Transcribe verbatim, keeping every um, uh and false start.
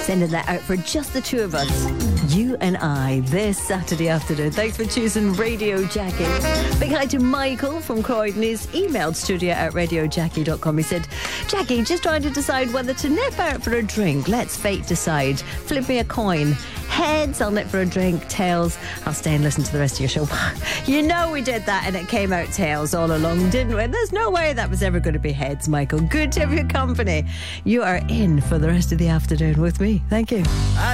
Sending that out for just the two of us, you and I, this Saturday afternoon. Thanks for choosing Radio Jackie. Big hi to Michael from Croydon. He's emailed studio at radio jackie dot com. He said, Jackie, just trying to decide whether to nip out for a drink. Let's fate decide. Flip me a coin. Heads, I'll nip for a drink. Tails, I'll stay and listen to the rest of your show. You know we did that and it came out tails all along, didn't we? There's no way that was ever going to be heads, Michael. Good to have your company. You are in for the rest of the afternoon with me. Thank you.